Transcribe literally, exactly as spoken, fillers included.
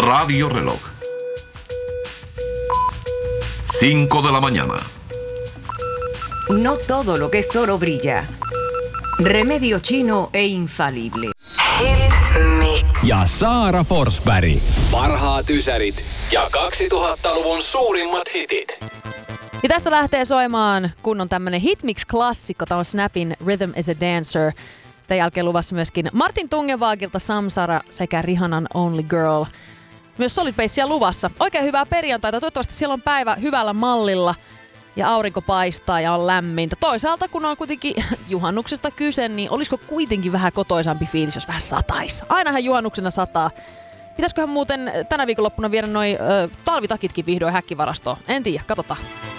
Radio Reloj. Cinco de la mañana. No todo lo que es oro brilla. Remedio chino e infalible. Hit mix. Ja Saara Forsberg. Parhaat ysärit ja kaksituhattaluvun suurimmat hitit. Ja tästä lähtee soimaan kunnon tämmönen hitmix-klassikko. Tämä on Snapin Rhythm is a Dancer. Tämän jälkeen luvassa myöskin Martin Tungevaagilta Samsara sekä Rihannan Only Girl. Myös Solid Bassia luvassa. Oikein hyvää perjantaita. Toivottavasti siellä on päivä hyvällä mallilla ja aurinko paistaa ja on lämmintä. Toisaalta kun on kuitenkin juhannuksesta kyse, niin olisiko kuitenkin vähän kotoisampi fiilis, jos vähän sataisi. Ainahan juhannuksena sataa. Pitäisiköhän muuten tänä viikonloppuna viedä noi ö, talvitakitkin vihdoin häkkivarastoon? En tiedä, katsotaan.